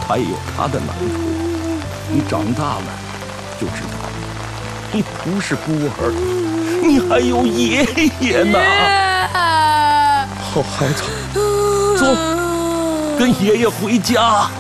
他也有他的难处。你长大了就知道，你不是孤儿，你还有爷爷呢。好孩子，走，跟爷爷回家。